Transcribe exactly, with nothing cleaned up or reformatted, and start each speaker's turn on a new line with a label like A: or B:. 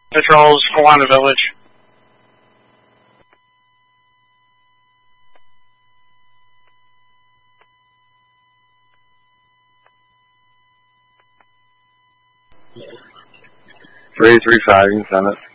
A: Patrols, Hawana Village.
B: three three five, you can send it.